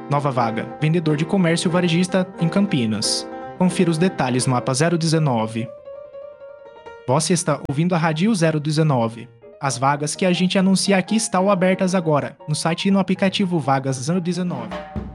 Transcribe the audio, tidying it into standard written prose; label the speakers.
Speaker 1: Nova vaga, vendedor de comércio varejista em Campinas. Confira os detalhes no mapa 019. Você está ouvindo a Rádio 019. As vagas que a gente anuncia aqui estão abertas agora, no site e no aplicativo Vagas 019.